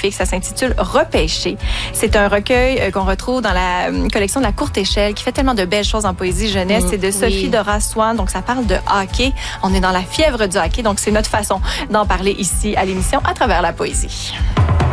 magnifique. Ça s'intitule Repêché. C'est un recueil qu'on retrouve dans la collection de la Courte Échelle qui fait tellement de belles choses en poésie jeunesse. C'est de Sophie Dora Swann. Donc, ça parle de hockey. On est dans la fièvre du hockey. Donc, c'est notre façon d'en parler ici à l'émission à travers la poésie.